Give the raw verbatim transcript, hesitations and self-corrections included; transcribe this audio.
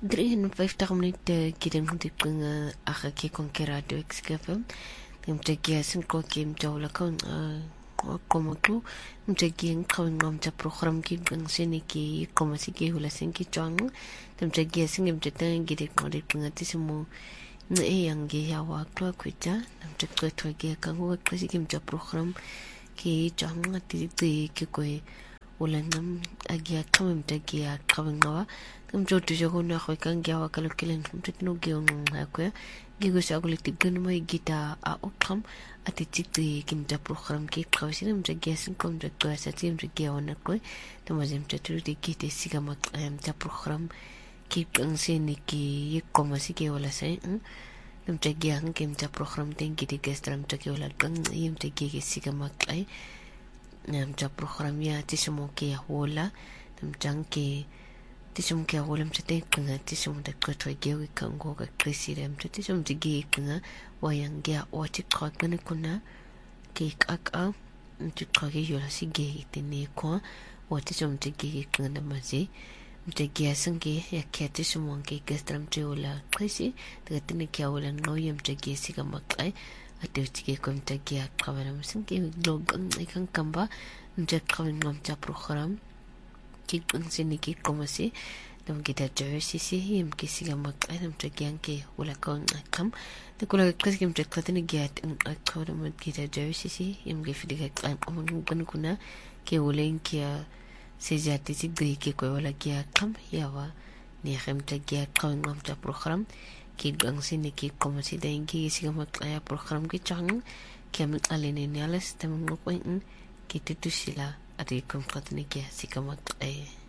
drieënvyftig minute kidding die kunga aka ke konkera do excapem mtegi asin ko kim jawla kon como tu mtegi ngkawin ngom ta program ki gang sini ki como si ki hula sin ki chong mtegi asin mtegi gidi ngodi kunga tisimu ne yang ge ya wa kwa kwita mtegi to ge kan wa kasi kim ta program ki chong ati ti ki ko ulanam agia kawin mtegi ya kawin ngawa mjo tujo kuna kwa kangia wa kalokilen mtegi no ge on akwa gigo sa ko litigan mo gita a okam ati tikti kimta program ki kawsin mtegi asin kom de to asati mtegi ona ko tamazim tatru de kite siga mak ta program ki kansini ki como si que wala sai mtegi ang kimta program ten ki de gestram mtegi wala kan mtegi ki siga mak ai namta program ya tismo ki wala mtang ki tisum ke awolem tete kunga tisum da kotwa gewi kango ga krisirem tete tisum digi kunga wayang gya wati kagane kuna ke kaka nti kage yola si ge tene ko wati sum digi kunga mazi mtegi asange ya ke tisum wange gastram teola krisi daga tene ke awola noyem tegi siga makai ate tigi ko mtegi akawara msinge logang ikan kamba mtegi kawin ngamta program ki sini ki como si dum kita jersey si him ki siga mak adam tagian ki wala kon kam de kula kas kim tek katini get akor mo kita jersey si him ki fidiga kam on gun kuna ki wulen ki se jati si de ki ko wala ki kam yawa ni kham tagia kon ngam ta program ki gang sini ki como si de ki siga mak aya program ki chang ki am alene ni alas tam no ko ki tutusila ati kom katini ki siga mak ay